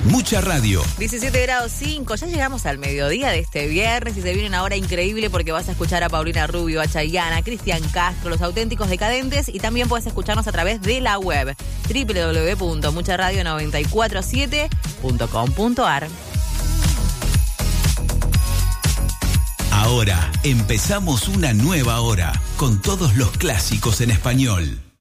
Mucha radio. 17 grados 5, ya llegamos al mediodía de este viernes y se viene una hora increíble porque vas a escuchar a Paulina Rubio, a Chayanne, a Cristian Castro, Los Auténticos Decadentes, y también puedes escucharnos a través de la web www.mucharadio947.com.ar. Ahora empezamos una nueva hora con todos los clásicos en español.